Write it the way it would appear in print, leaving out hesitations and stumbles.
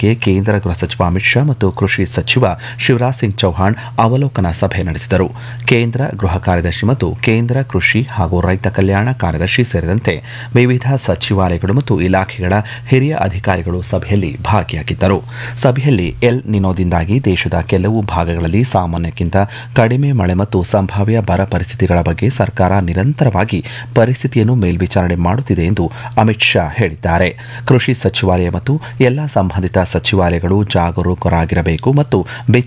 ಬಗ್ಗೆ ಕೇಂದ್ರ ಗೃಹ ಸಚಿವ ಅಮಿತ್ ಶಾ ಮತ್ತು ಕೃಷಿ ಸಚಿವ ಶಿವರಾಜ್ ಸಿಂಗ್ ಚೌಹಾಣ್ ಅವಲೋಕನ ಸಭೆ ನಡೆಸಿದರು. ಕೇಂದ್ರ ಗೃಹ ಕಾರ್ಯದರ್ಶಿ ಮತ್ತು ಕೇಂದ್ರ ಕೃಷಿ ಹಾಗೂ ರೈತ ಕಲ್ಯಾಣ ಕಾರ್ಯದರ್ಶಿ ಸೇರಿದಂತೆ ವಿವಿಧ ಸಚಿವಾಲಯಗಳು ಮತ್ತು ಇಲಾಖೆಗಳ ಹಿರಿಯ ಅಧಿಕಾರಿಗಳು ಸಭೆಯಲ್ಲಿ ಭಾಗಿಯಾಗಿದ್ದರು. ಸಭೆಯಲ್ಲಿ ಎಲ್ ನಿನೋದಿಂದಾಗಿ ದೇಶದ ಕೆಲವು ಭಾಗಗಳಲ್ಲಿ ಸಾಮಾನ್ಯಕ್ಕಿಂತ ಕಡಿಮೆ ಮಳೆ ಮತ್ತು ಸಂಭಾವ್ಯ ಬರ ಪರಿಸ್ಥಿತಿಗಳ ಬಗ್ಗೆ ಸರ್ಕಾರ ನಿರಂತರವಾಗಿ ಪರಿಸ್ಥಿತಿಯನ್ನು ಮೇಲ್ವಿಚಾರಣೆ ಮಾಡುತ್ತಿದೆ ಎಂದು ಅಮಿತ್ ಶಾ ಹೇಳಿದ್ದಾರೆ. ಕೃಷಿ ಸಚಿವಾಲಯ ಮತ್ತು ಎಲ್ಲ ಸಂಬಂಧಿತ ಸಚಿವಾಲಯಗಳು ಜಾಗರೂಕರಾಗಿರಬೇಕು ಮತ್ತು